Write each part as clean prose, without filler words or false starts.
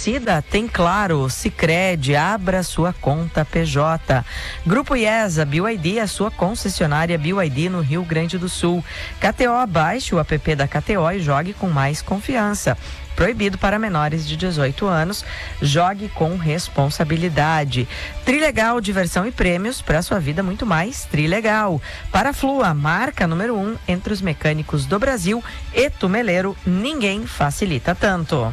Aparecida tem Claro, Sicredi, abra sua conta PJ. Grupo IESA, BYD, a sua concessionária BYD no Rio Grande do Sul. KTO, baixe o app da KTO e jogue com mais confiança. Proibido para menores de 18 anos. Jogue com responsabilidade. Trilegal, diversão e prêmios para sua vida muito mais. Trilegal. Paraflua, marca número 1 entre os mecânicos do Brasil. E Tumeleiro, ninguém facilita tanto.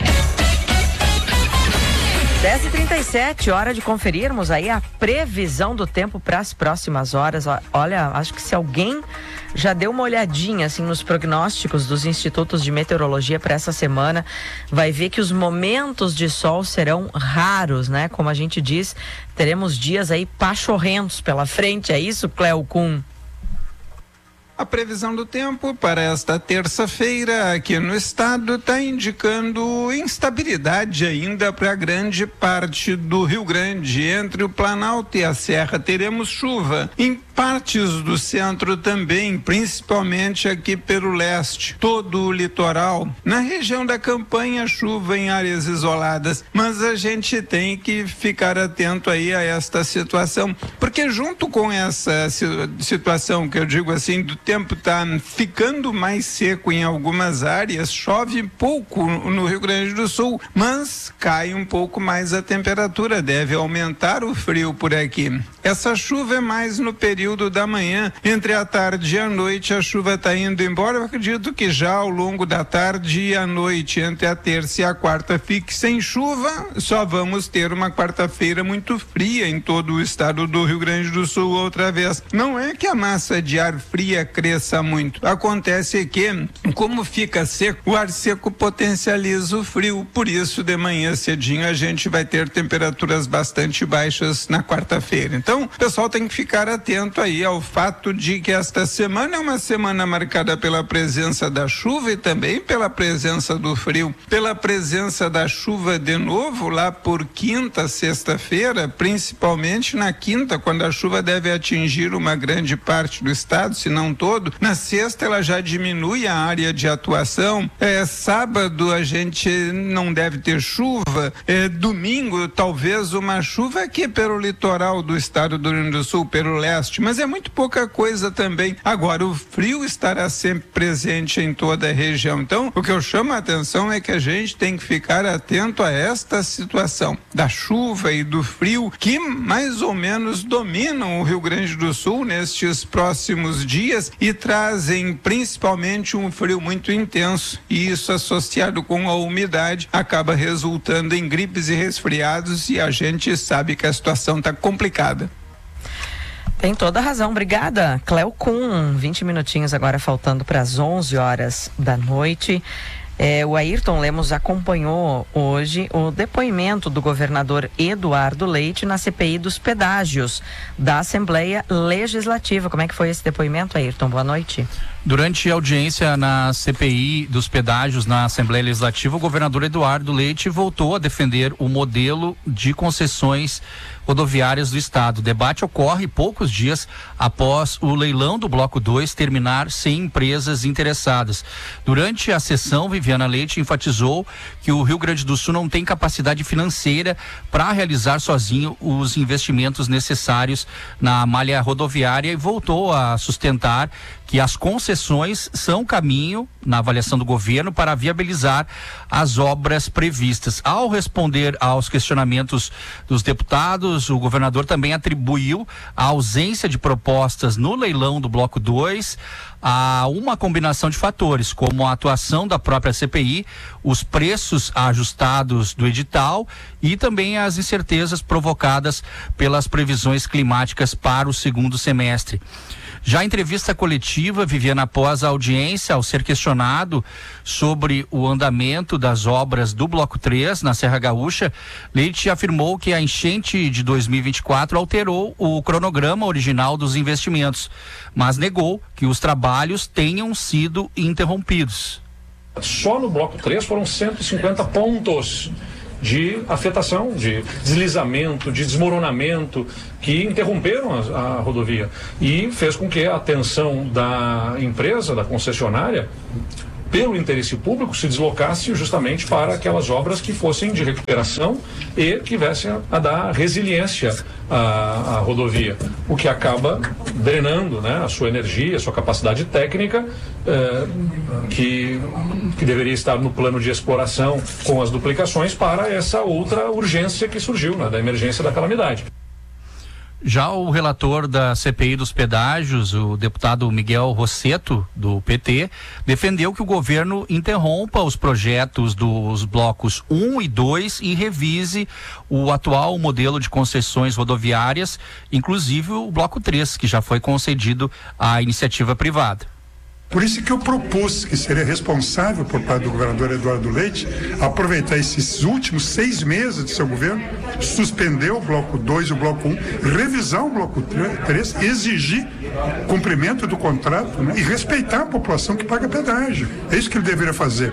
10h37, hora de conferirmos aí a previsão do tempo para as próximas horas. Olha, acho que se alguém já deu uma olhadinha assim nos prognósticos dos institutos de meteorologia para essa semana, vai ver que os momentos de sol serão raros, né? Como a gente diz, teremos dias aí pachorrentos pela frente, é isso, Cleo Kuhn? A previsão do tempo para esta terça-feira aqui no estado está indicando instabilidade ainda para grande parte do Rio Grande. Entre o Planalto e a Serra teremos chuva. Em partes do centro também, principalmente aqui pelo leste, todo o litoral. Na região da Campanha, chuva em áreas isoladas, mas a gente tem que ficar atento aí a esta situação, porque junto com essa situação que eu digo assim, do tempo tá ficando mais seco em algumas áreas, chove pouco no Rio Grande do Sul, mas cai um pouco mais a temperatura, deve aumentar o frio por aqui. Essa chuva é mais no período da manhã, entre a tarde e a noite a chuva está indo embora. Eu acredito que já ao longo da tarde e a noite, entre a terça e a quarta, fique sem chuva. Só vamos ter uma quarta-feira muito fria em todo o estado do Rio Grande do Sul outra vez. Não é que a massa de ar fria cresça muito, acontece que, como fica seco, o ar seco potencializa o frio, por isso de manhã cedinho a gente vai ter temperaturas bastante baixas na quarta-feira. Então, o pessoal tem que ficar atento aí ao fato de que esta semana é uma semana marcada pela presença da chuva e também pela presença do frio. Pela presença da chuva de novo lá por quinta, sexta-feira, principalmente na quinta, quando a chuva deve atingir uma grande parte do estado, se não todo. Na sexta ela já diminui a área de atuação. Sábado a gente não deve ter chuva. Domingo talvez uma chuva aqui pelo litoral do estado do Rio Grande do Sul, pelo leste, mas é muito pouca coisa também. Agora, o frio estará sempre presente em toda a região. Então, o que eu chamo a atenção é que a gente tem que ficar atento a esta situação da chuva e do frio que mais ou menos dominam o Rio Grande do Sul nestes próximos dias e trazem principalmente um frio muito intenso, e isso associado com a umidade acaba resultando em gripes e resfriados, e a gente sabe que a situação está complicada. Tem toda a razão, obrigada, Cleo Kuhn. 20 minutinhos agora faltando para as 11 horas da noite. O Ayrton Lemos acompanhou hoje o depoimento do governador Eduardo Leite na CPI dos pedágios da Assembleia Legislativa. Como é que foi esse depoimento, Ayrton? Boa noite. Durante a audiência na CPI dos pedágios na Assembleia Legislativa, o governador Eduardo Leite voltou a defender o modelo de concessões rodoviárias do estado. O debate ocorre poucos dias após o leilão do Bloco 2 terminar sem empresas interessadas. Durante a sessão, Viviana Leite enfatizou que o Rio Grande do Sul não tem capacidade financeira para realizar sozinho os investimentos necessários na malha rodoviária e voltou a sustentar que as concessões são caminho, na avaliação do governo, para viabilizar as obras previstas. Ao responder aos questionamentos dos deputados, o governador também atribuiu a ausência de propostas no leilão do Bloco 2 a uma combinação de fatores, como a atuação da própria CPI, os preços ajustados do edital e também as incertezas provocadas pelas previsões climáticas para o segundo semestre. Já em entrevista coletiva, Viviana, após a audiência, ao ser questionado sobre o andamento das obras do Bloco 3 na Serra Gaúcha, Leite afirmou que a enchente de 2024 alterou o cronograma original dos investimentos, mas negou que os trabalhos tenham sido interrompidos. Só no Bloco 3 foram 150 pontos de afetação, de deslizamento, de desmoronamento, que interromperam a rodovia e fez com que a atenção da empresa, da concessionária, pelo interesse público, se deslocasse justamente para aquelas obras que fossem de recuperação e que viessem a dar resiliência à rodovia, o que acaba drenando, né, a sua energia, a sua capacidade técnica, que deveria estar no plano de exploração com as duplicações, para essa outra urgência que surgiu, né, da emergência da calamidade. Já o relator da CPI dos pedágios, o deputado Miguel Rosseto, do PT, defendeu que o governo interrompa os projetos dos blocos 1 e 2 e revise o atual modelo de concessões rodoviárias, inclusive o bloco 3, que já foi concedido à iniciativa privada. Por isso que eu propus, que seria responsável por parte do governador Eduardo Leite, aproveitar esses últimos 6 meses de seu governo, suspender o bloco 2 e o bloco 1, revisar o bloco 3, exigir cumprimento do contrato, né, e respeitar a população que paga pedágio. É isso que ele deveria fazer.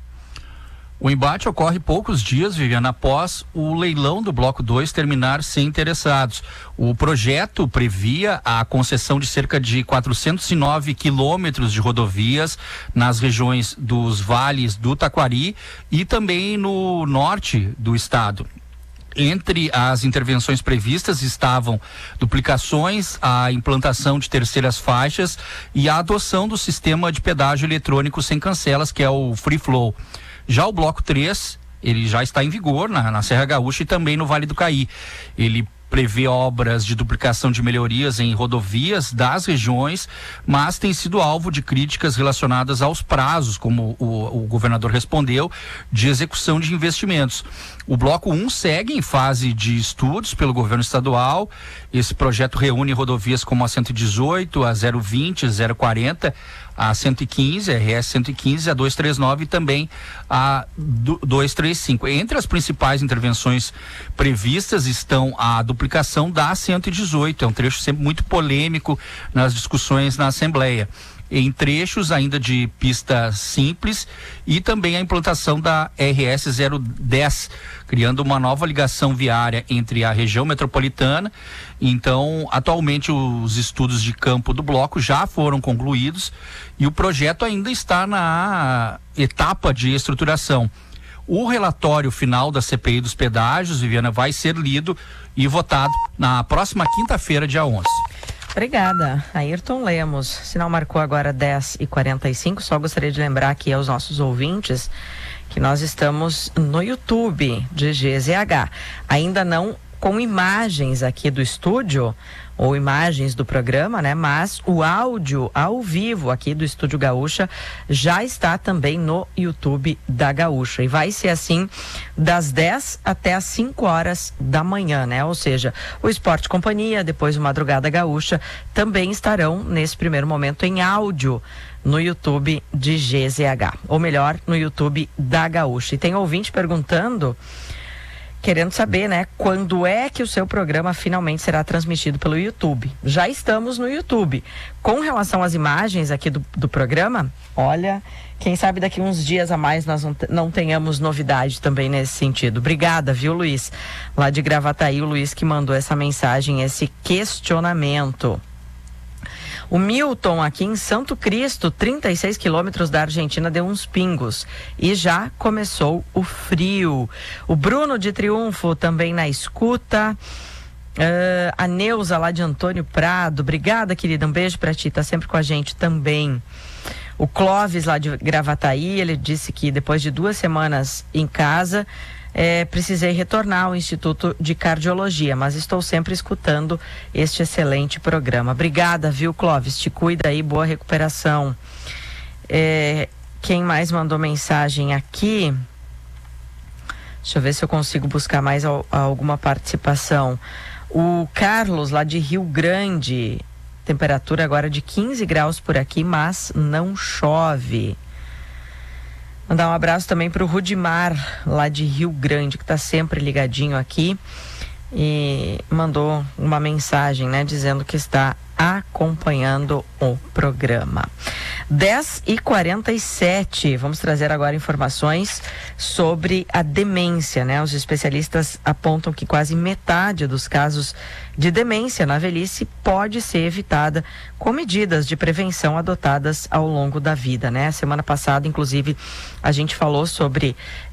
O embate ocorre poucos dias, Viviana, após o leilão do Bloco 2 terminar sem interessados. O projeto previa a concessão de cerca de 409 quilômetros de rodovias nas regiões dos vales do Taquari e também no norte do estado. Entre as intervenções previstas estavam duplicações, a implantação de terceiras faixas e a adoção do sistema de pedágio eletrônico sem cancelas, que é o Free Flow. Já o bloco 3, ele já está em vigor na Serra Gaúcha e também no Vale do Caí. Ele prevê obras de duplicação de melhorias em rodovias das regiões, mas tem sido alvo de críticas relacionadas aos prazos, como o governador respondeu, de execução de investimentos. O bloco 1 segue em fase de estudos pelo governo estadual. Esse projeto reúne rodovias como a 118, a 020, a 040, a 115, a RS 115, a 239 e também a 235. Entre as principais intervenções previstas estão a duplicação da 118, é um trecho sempre muito polêmico nas discussões na Assembleia, em trechos ainda de pista simples, e também a implantação da RS 010, criando uma nova ligação viária entre a região metropolitana. Então, atualmente os estudos de campo do bloco já foram concluídos e o projeto ainda está na etapa de estruturação. O relatório final da CPI dos pedágios, Viviana, vai ser lido e votado na próxima quinta-feira, dia 11. Obrigada, Ayrton Lemos. Sinal marcou agora 10h45. Só gostaria de lembrar aqui aos nossos ouvintes que nós estamos no YouTube de GZH. Ainda não com imagens aqui do estúdio ou imagens do programa, né? Mas o áudio ao vivo aqui do Estúdio Gaúcha já está também no YouTube da Gaúcha. E vai ser assim das 10 até as 5 horas da manhã, né? Ou seja, o Esporte Companhia, depois o Madrugada Gaúcha, também estarão nesse primeiro momento em áudio no YouTube de GZH. Ou melhor, no YouTube da Gaúcha. E tem ouvinte perguntando, querendo saber, né, quando é que o seu programa finalmente será transmitido pelo YouTube. Já estamos no YouTube. Com relação às imagens aqui do programa, olha, quem sabe daqui uns dias a mais nós não tenhamos novidade também nesse sentido. Obrigada, viu, Luiz? Lá de Gravataí, o Luiz que mandou essa mensagem, esse questionamento. O Milton, aqui em Santo Cristo, 36 quilômetros da Argentina, deu uns pingos e já começou o frio. O Bruno de Triunfo também na escuta. A Neuza lá de Antônio Prado, obrigada, querida, um beijo pra ti, tá sempre com a gente também. O Clóvis lá de Gravataí, ele disse que depois de 2 semanas em casa, precisei retornar ao Instituto de Cardiologia, mas estou sempre escutando este excelente programa. Obrigada, viu, Clóvis? Te cuida aí, boa recuperação. Quem mais mandou mensagem aqui? Deixa eu ver se eu consigo buscar mais alguma participação. O Carlos, lá de Rio Grande, temperatura agora de 15 graus por aqui, mas não chove. Mandar um abraço também para o Rudimar, lá de Rio Grande, que está sempre ligadinho aqui e mandou uma mensagem, né, dizendo que está acompanhando o programa. 10h47, vamos trazer agora informações sobre a demência, né? Os especialistas apontam que quase metade dos casos de demência na velhice pode ser evitada com medidas de prevenção adotadas ao longo da vida, né? Semana passada, inclusive, a gente falou sobre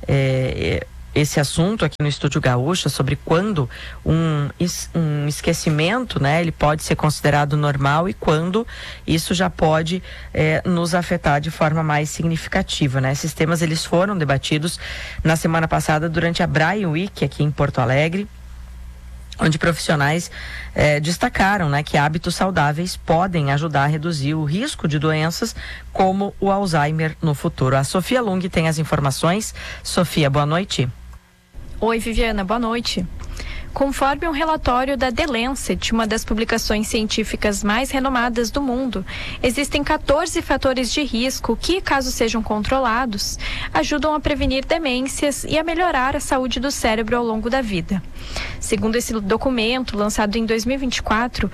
esse assunto aqui no Estúdio Gaúcha, sobre quando um esquecimento, né, ele pode ser considerado normal e quando isso já pode nos afetar de forma mais significativa, né? Esses temas, eles foram debatidos na semana passada durante a Braille Week aqui em Porto Alegre, onde profissionais destacaram, né, que hábitos saudáveis podem ajudar a reduzir o risco de doenças como o Alzheimer no futuro. A Sofia Lung tem as informações. Sofia, boa noite. Oi, Viviana, boa noite. Conforme um relatório da The Lancet, uma das publicações científicas mais renomadas do mundo, existem 14 fatores de risco que, caso sejam controlados, ajudam a prevenir demências e a melhorar a saúde do cérebro ao longo da vida. Segundo esse documento, lançado em 2024,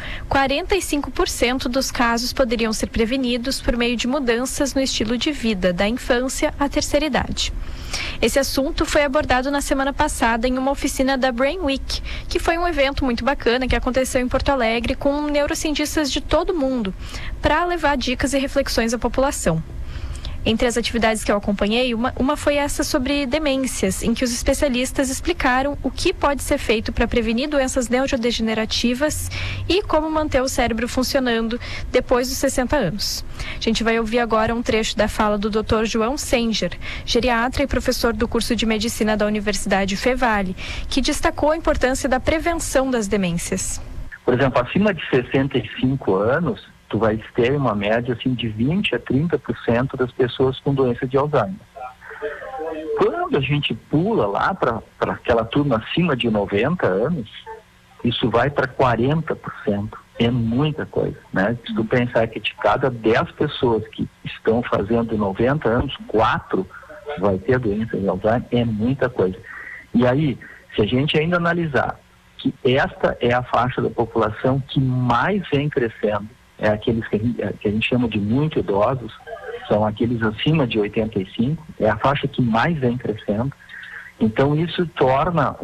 45% dos casos poderiam ser prevenidos por meio de mudanças no estilo de vida da infância à terceira idade. Esse assunto foi abordado na semana passada em uma oficina da Brain Week, que foi um evento muito bacana que aconteceu em Porto Alegre com neurocientistas de todo o mundo, para levar dicas e reflexões à população. Entre as atividades que eu acompanhei, uma foi essa sobre demências, em que os especialistas explicaram o que pode ser feito para prevenir doenças neurodegenerativas e como manter o cérebro funcionando depois dos 60 anos. A gente vai ouvir agora um trecho da fala do Dr. João Senger, geriatra e professor do curso de medicina da Universidade Fevale, que destacou a importância da prevenção das demências. Por exemplo, acima de 65 anos, tu vai ter uma média assim, de 20% a 30% das pessoas com doença de Alzheimer. Quando a gente pula lá para aquela turma acima de 90 anos, isso vai para 40%. É muita coisa, né? Se tu pensar que de cada 10 pessoas que estão fazendo 90 anos, 4 vai ter doença de Alzheimer, é muita coisa. E aí, se a gente ainda analisar que esta é a faixa da população que mais vem crescendo, é aqueles que a gente chama de muito idosos, são aqueles acima de 85, é a faixa que mais vem crescendo. Então isso torna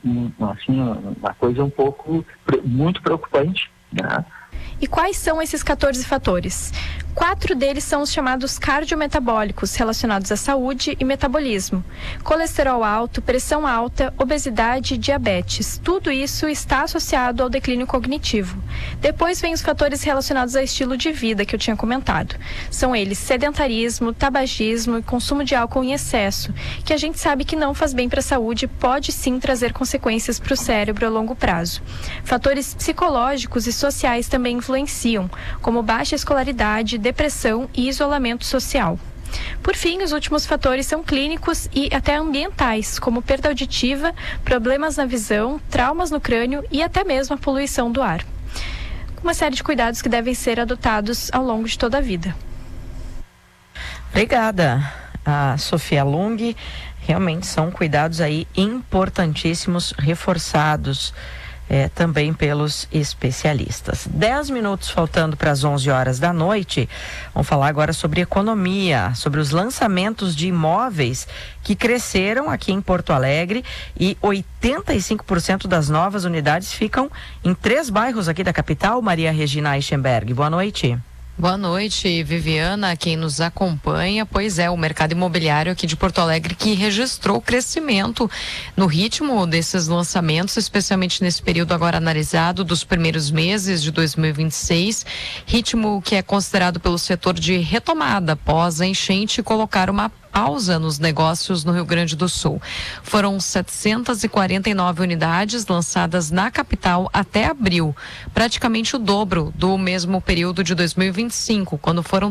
uma coisa muito preocupante, né? E quais são esses 14 fatores? 4 deles são os chamados cardiometabólicos, relacionados à saúde e metabolismo. Colesterol alto, pressão alta, obesidade e diabetes. Tudo isso está associado ao declínio cognitivo. Depois vem os fatores relacionados a estilo de vida, que eu tinha comentado. São eles sedentarismo, tabagismo e consumo de álcool em excesso, que a gente sabe que não faz bem para a saúde e pode sim trazer consequências para o cérebro a longo prazo. Fatores psicológicos e sociais também influenciam, como baixa escolaridade, depressão e isolamento social. Por fim, os últimos fatores são clínicos e até ambientais, como perda auditiva, problemas na visão, traumas no crânio e até mesmo a poluição do ar. Uma série de cuidados que devem ser adotados ao longo de toda a vida. Obrigada, a Sofia Lung. Realmente são cuidados aí importantíssimos, reforçados também pelos especialistas. 10 minutos faltando para as 11 horas da noite. Vamos falar agora sobre economia, sobre os lançamentos de imóveis que cresceram aqui em Porto Alegre e 85% das novas unidades ficam em 3 bairros aqui da capital. Maria Regina Eichenberg, boa noite. Boa noite, Viviana, quem nos acompanha. Pois é, o mercado imobiliário aqui de Porto Alegre que registrou crescimento no ritmo desses lançamentos, especialmente nesse período agora analisado dos primeiros meses de 2026, ritmo que é considerado pelo setor de retomada após a enchente colocar uma pausa nos negócios no Rio Grande do Sul. Foram 749 unidades lançadas na capital até abril, praticamente o dobro do mesmo período de 2025, quando foram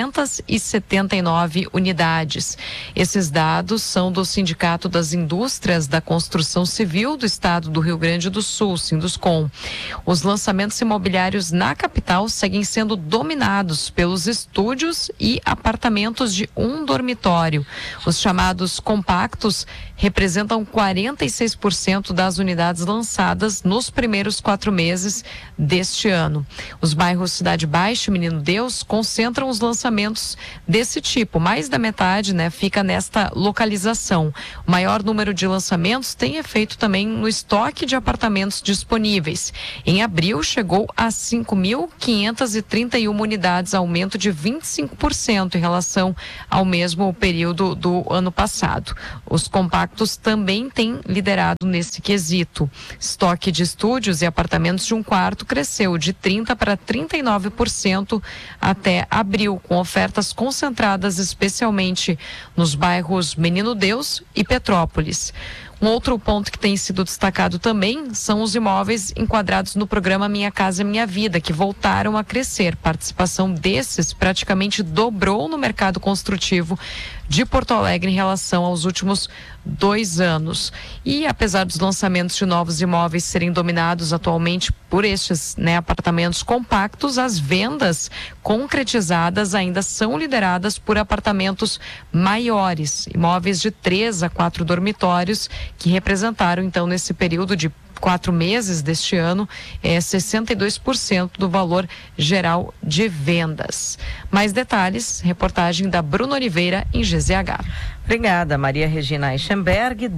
379 unidades. Esses dados são do Sindicato das Indústrias da Construção Civil do Estado do Rio Grande do Sul, Sinduscom. Os lançamentos imobiliários na capital seguem sendo dominados pelos estúdios e apartamentos de um dormitório. dormitório. Os chamados compactos representam 46% das unidades lançadas nos primeiros 4 meses deste ano. Os bairros Cidade Baixa e Menino Deus concentram os lançamentos desse tipo. Mais da metade, fica nesta localização. O maior número de lançamentos tem efeito também no estoque de apartamentos disponíveis. Em abril, chegou a 5.531 unidades, aumento de 25% em relação ao mesmo período do ano passado. Os compactos também têm liderado nesse quesito. Estoque de estúdios e apartamentos de um quarto cresceu de 30% para 39% até abril, com ofertas concentradas especialmente nos bairros Menino Deus e Petrópolis. Um outro ponto que tem sido destacado também são os imóveis enquadrados no programa Minha Casa Minha Vida, que voltaram a crescer. Participação desses praticamente dobrou no mercado construtivo de Porto Alegre em relação aos últimos 2 anos. E apesar dos lançamentos de novos imóveis serem dominados atualmente por estes apartamentos compactos, as vendas concretizadas ainda são lideradas por apartamentos maiores, imóveis de 3 a 4 dormitórios, que representaram então nesse período de 4 meses deste ano, 62% do valor geral de vendas. Mais detalhes, reportagem da Bruna Oliveira em GZH. Obrigada, Maria Regina Eichenberg,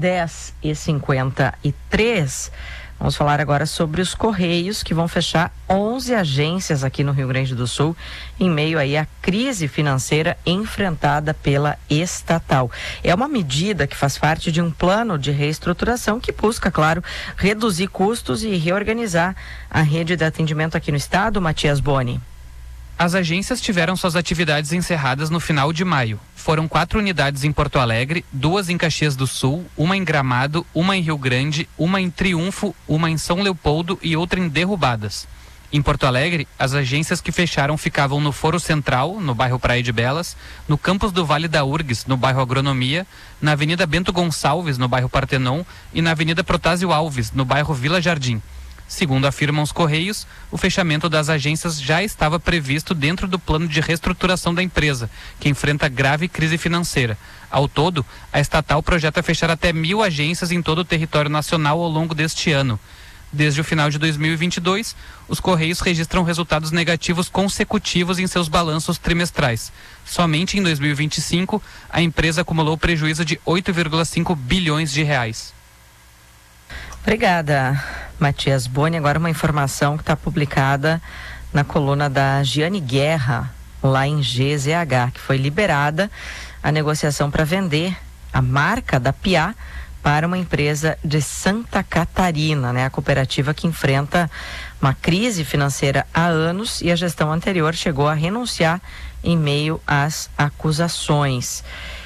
10h53. Vamos falar agora sobre os Correios, que vão fechar 11 agências aqui no Rio Grande do Sul, em meio aí à crise financeira enfrentada pela estatal. É uma medida que faz parte de um plano de reestruturação que busca, claro, reduzir custos e reorganizar a rede de atendimento aqui no estado. Matias Boni. As agências tiveram suas atividades encerradas no final de maio. Foram 4 unidades em Porto Alegre, 2 em Caxias do Sul, uma em Gramado, uma em Rio Grande, uma em Triunfo, uma em São Leopoldo e outra em Derrubadas. Em Porto Alegre, as agências que fecharam ficavam no Foro Central, no bairro Praia de Belas, no campus do Vale da URGS, no bairro Agronomia, na Avenida Bento Gonçalves, no bairro Partenon, e na Avenida Protásio Alves, no bairro Vila Jardim. Segundo afirmam os Correios, o fechamento das agências já estava previsto dentro do plano de reestruturação da empresa, que enfrenta grave crise financeira. Ao todo, a estatal projeta fechar até 1.000 agências em todo o território nacional ao longo deste ano. Desde o final de 2022, os Correios registram resultados negativos consecutivos em seus balanços trimestrais. Somente em 2025, a empresa acumulou prejuízo de 8,5 bilhões de reais. Obrigada, Matias Boni. Agora uma informação que está publicada na coluna da Giane Guerra, lá em GZH, que foi liberada a negociação para vender a marca da Piá para uma empresa de Santa Catarina, a cooperativa que enfrenta uma crise financeira há anos e a gestão anterior chegou a renunciar em meio às acusações.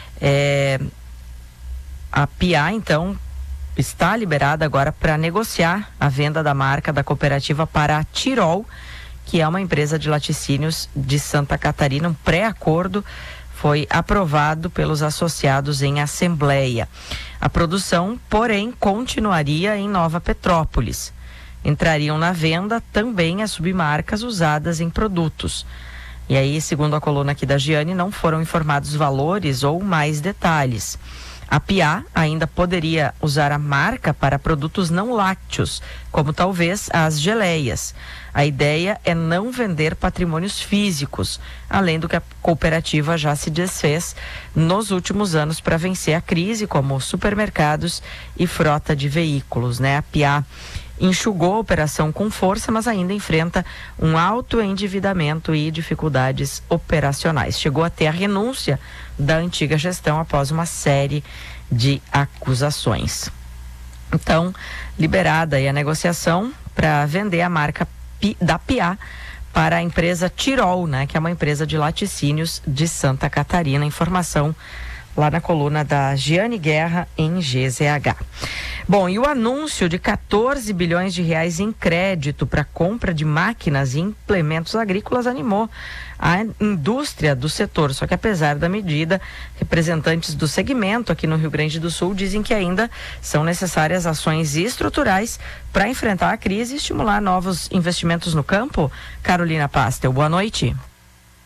A Piá, então, está liberada agora para negociar a venda da marca da cooperativa para a Tirol, que é uma empresa de laticínios de Santa Catarina. Um pré-acordo foi aprovado pelos associados em assembleia. A produção, porém, continuaria em Nova Petrópolis. Entrariam na venda também as submarcas usadas em produtos. E aí, segundo a coluna aqui da Giane, não foram informados valores ou mais detalhes. A Piá ainda poderia usar a marca para produtos não lácteos, como talvez as geleias. A ideia é não vender patrimônios físicos, além do que a cooperativa já se desfez nos últimos anos para vencer a crise, como supermercados e frota de veículos, A Piá enxugou a operação com força, mas ainda enfrenta um alto endividamento e dificuldades operacionais. Chegou até a renúncia da antiga gestão após uma série de acusações. Então, liberada aí a negociação para vender a marca da Piá para a empresa Tirol, que é uma empresa de laticínios de Santa Catarina. Informação lá na coluna da Giane Guerra em GZH. Bom, e o anúncio de 14 bilhões de reais em crédito para compra de máquinas e implementos agrícolas animou a indústria do setor. Só que apesar da medida, representantes do segmento aqui no Rio Grande do Sul dizem que ainda são necessárias ações estruturais para enfrentar a crise e estimular novos investimentos no campo. Carolina Pastel, boa noite.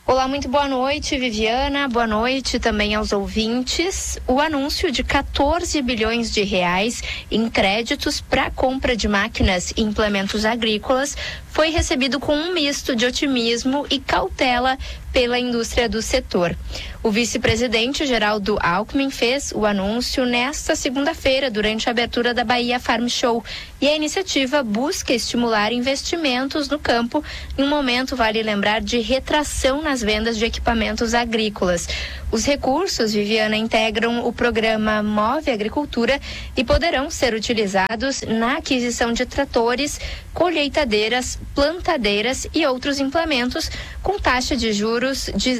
Olá, muito boa noite, Viviana. Boa noite também aos ouvintes. O anúncio de 14 bilhões de reais em créditos para compra de máquinas e implementos agrícolas foi recebido com um misto de otimismo e cautela pela indústria do setor. O vice-presidente Geraldo Alckmin fez o anúncio nesta segunda-feira, durante a abertura da Bahia Farm Show. E a iniciativa busca estimular investimentos no campo em um momento, vale lembrar, de retração nas vendas de equipamentos agrícolas. Os recursos, Viviana, integram o programa Move Agricultura e poderão ser utilizados na aquisição de tratores, colheitadeiras, plantadeiras e outros implementos com taxa de juros de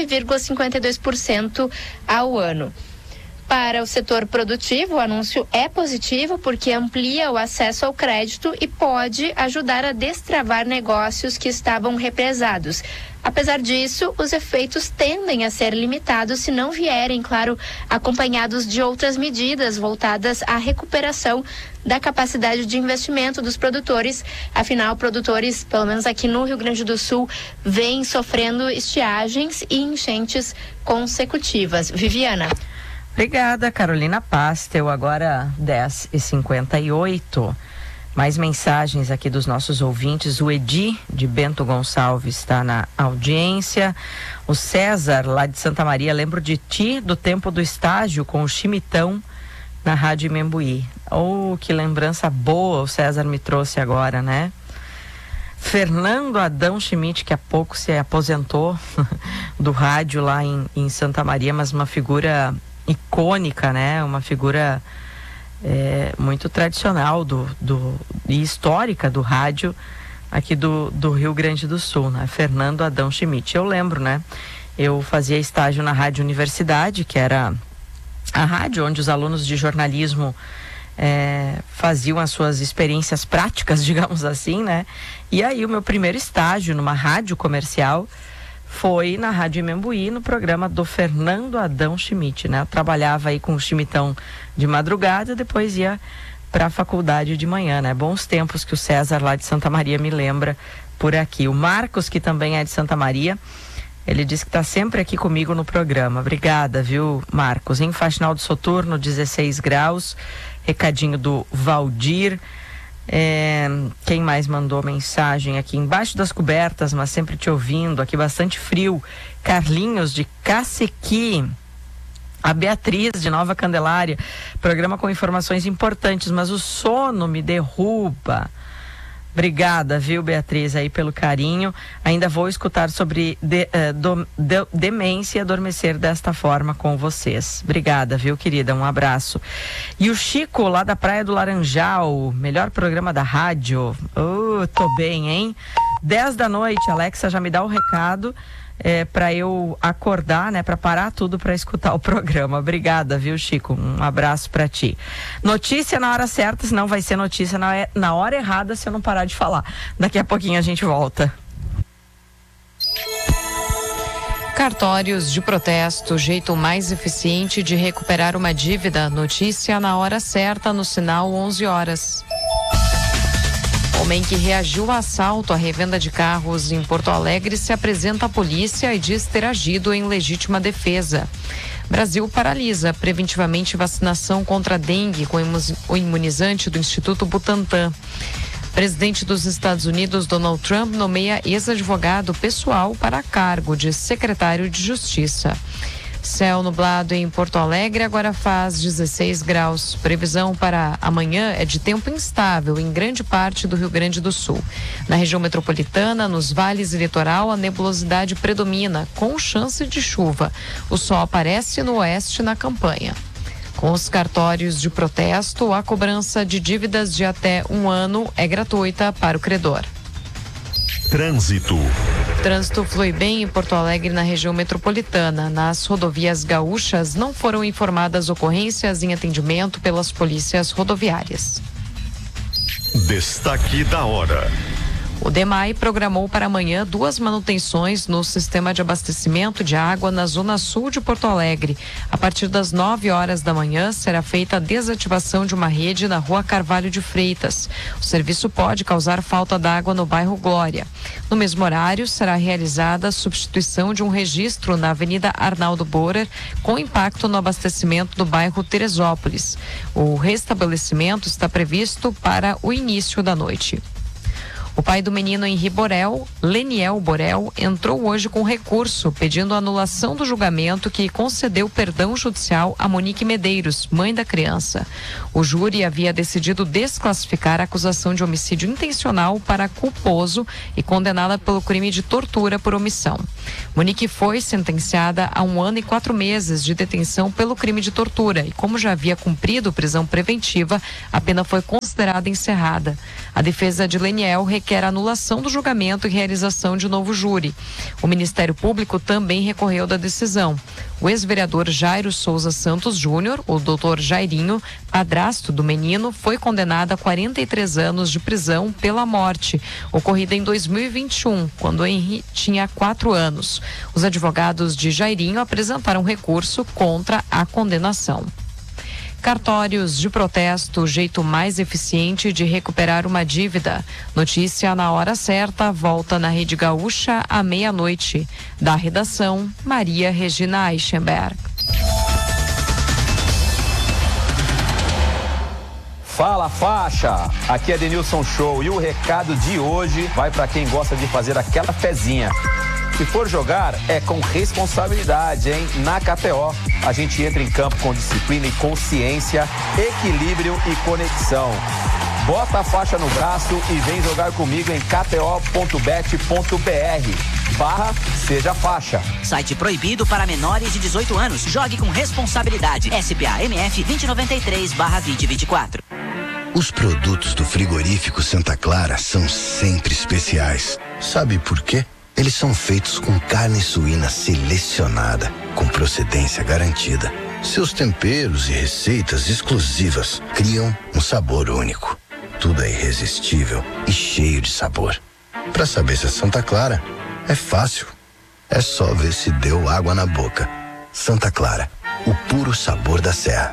9,52% ao ano. Para o setor produtivo, o anúncio é positivo porque amplia o acesso ao crédito e pode ajudar a destravar negócios que estavam represados. Apesar disso, os efeitos tendem a ser limitados se não vierem, claro, acompanhados de outras medidas voltadas à recuperação da capacidade de investimento dos produtores. Afinal, produtores, pelo menos aqui no Rio Grande do Sul, vêm sofrendo estiagens e enchentes consecutivas. Viviana. Obrigada, Carolina Pastel. Agora 10h58. Mais mensagens aqui dos nossos ouvintes. O Edi, de Bento Gonçalves, está na audiência. O César, lá de Santa Maria, lembro de ti do tempo do estágio com o Chimitão na Rádio Membuí. Oh, que lembrança boa o César me trouxe agora, né? Fernando Adão Schmidt, que há pouco se aposentou do rádio lá em Santa Maria, mas uma figura icônica, né? Uma figura muito tradicional e histórica do rádio aqui do Rio Grande do Sul, né? Fernando Adão Schmidt. Eu lembro, né? Eu fazia estágio na Rádio Universidade, que era a rádio onde os alunos de jornalismo faziam as suas experiências práticas, digamos assim, né? E aí o meu primeiro estágio numa rádio comercial foi na Rádio Membuí, no programa do Fernando Adão Schmidt, né? Eu trabalhava aí com o Chimitão de madrugada, depois ia para a faculdade de manhã, né? Bons tempos que o César lá de Santa Maria me lembra por aqui. O Marcos, que também é de Santa Maria, ele disse que está sempre aqui comigo no programa. Obrigada, viu, Marcos? Em Faxinal do Soturno, 16 graus. Recadinho do Valdir. Quem mais mandou mensagem aqui? Embaixo das cobertas, mas sempre te ouvindo. Aqui bastante frio. Carlinhos de Cacequi. A Beatriz de Nova Candelária. Programa com informações importantes, mas o sono me derruba. Obrigada, viu, Beatriz, aí pelo carinho. Ainda vou escutar sobre demência e adormecer desta forma com vocês. Obrigada, viu, querida? Um abraço. E o Chico, lá da Praia do Laranjal, melhor programa da rádio. Tô bem, hein? 10 da noite, Alexa já me dá o recado para eu acordar, né, para parar tudo para escutar o programa. Obrigada, viu, Chico? Um abraço para ti. Notícia na hora certa, senão vai ser notícia na hora errada se eu não parar de falar. Daqui a pouquinho a gente volta. Cartórios de protesto, jeito mais eficiente de recuperar uma dívida. Notícia na hora certa, no sinal 11 horas. Homem que reagiu a assalto à revenda de carros em Porto Alegre se apresenta à polícia e diz ter agido em legítima defesa. Brasil paralisa preventivamente vacinação contra a dengue com o imunizante do Instituto Butantan. Presidente dos Estados Unidos, Donald Trump, nomeia ex-advogado pessoal para cargo de secretário de Justiça. Céu nublado em Porto Alegre, agora faz 16 graus. Previsão para amanhã é de tempo instável em grande parte do Rio Grande do Sul. Na região metropolitana, nos vales e litoral, a nebulosidade predomina, com chance de chuva. O sol aparece no oeste na campanha. Com os cartórios de protesto, a cobrança de dívidas de até 1 ano é gratuita para o credor. Trânsito. Trânsito flui bem em Porto Alegre, na região metropolitana. Nas rodovias gaúchas não foram informadas ocorrências em atendimento pelas polícias rodoviárias. Destaque da hora. O DEMAI programou para amanhã 2 manutenções no sistema de abastecimento de água na zona sul de Porto Alegre. A partir das 9 horas da manhã será feita a desativação de uma rede na rua Carvalho de Freitas. O serviço pode causar falta d'água no bairro Glória. No mesmo horário, será realizada a substituição de um registro na Avenida Arnaldo Borer, com impacto no abastecimento do bairro Teresópolis. O restabelecimento está previsto para o início da noite. O pai do menino Henri Borel, Leniel Borel, entrou hoje com recurso pedindo a anulação do julgamento que concedeu perdão judicial a Monique Medeiros, mãe da criança. O júri havia decidido desclassificar a acusação de homicídio intencional para culposo e condená-la pelo crime de tortura por omissão. Monique foi sentenciada a 1 ano e 4 meses de detenção pelo crime de tortura e, como já havia cumprido prisão preventiva, a pena foi considerada encerrada. A defesa de Leniel requer a anulação do julgamento e realização de novo júri. O Ministério Público também recorreu da decisão. O ex-vereador Jairo Souza Santos Júnior, o doutor Jairinho, padrasto do menino, foi condenado a 43 anos de prisão pela morte, ocorrida em 2021, quando Henri tinha 4 anos. Os advogados de Jairinho apresentaram recurso contra a condenação. Cartórios de protesto, o jeito mais eficiente de recuperar uma dívida. Notícia na hora certa, volta na Rede Gaúcha à meia-noite. Da redação, Maria Regina Eichenberg. Fala, faixa! Aqui é Denilson Show e o recado de hoje vai para quem gosta de fazer aquela fezinha. Se for jogar, é com responsabilidade, hein? Na KTO, a gente entra em campo com disciplina e consciência, equilíbrio e conexão. Bota a faixa no braço e vem jogar comigo em kto.bet.br/seja faixa. Site proibido para menores de 18 anos. Jogue com responsabilidade. SPA-MF 2093/2024. Os produtos do frigorífico Santa Clara são sempre especiais. Sabe por quê? Eles são feitos com carne suína selecionada, com procedência garantida. Seus temperos e receitas exclusivas criam um sabor único. Tudo é irresistível e cheio de sabor. Para saber se é Santa Clara, é fácil. É só ver se deu água na boca. Santa Clara, o puro sabor da serra.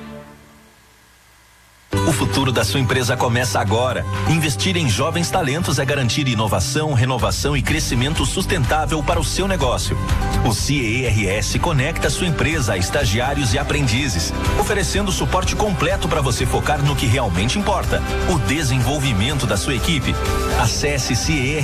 O futuro da sua empresa começa agora. Investir em jovens talentos é garantir inovação, renovação e crescimento sustentável para o seu negócio. O CIERS conecta sua empresa a estagiários e aprendizes, oferecendo suporte completo para você focar no que realmente importa, o desenvolvimento da sua equipe. Acesse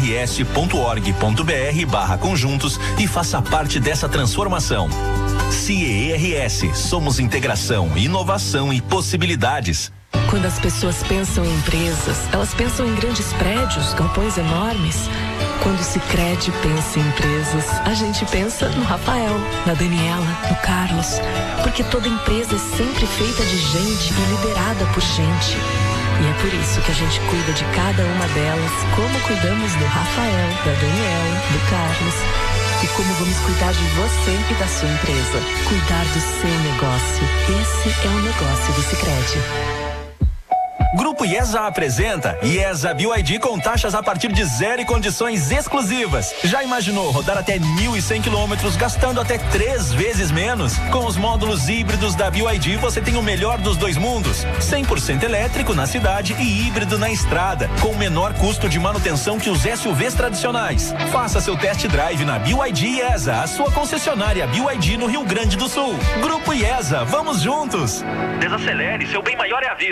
ciers.org.br/conjuntos e faça parte dessa transformação. CIERS, somos integração, inovação e possibilidades. Quando as pessoas pensam em empresas, elas pensam em grandes prédios, galpões enormes. Quando o Sicredi pensa em empresas, a gente pensa no Rafael, na Daniela, no Carlos. Porque toda empresa é sempre feita de gente e liderada por gente. E é por isso que a gente cuida de cada uma delas, como cuidamos do Rafael, da Daniela, do Carlos. E como vamos cuidar de você e da sua empresa. Cuidar do seu negócio. Esse é o negócio do Sicredi. Grupo IESA apresenta IESA BYD com taxas a partir de 0 e condições exclusivas. Já imaginou rodar até 1.100 quilômetros gastando até 3 vezes menos? Com os módulos híbridos da BYD você tem o melhor dos dois mundos. 100% elétrico na cidade e híbrido na estrada, com menor custo de manutenção que os SUVs tradicionais. Faça seu test drive na BYD IESA, a sua concessionária BYD no Rio Grande do Sul. Grupo IESA, vamos juntos! Desacelere, seu bem maior é a vida.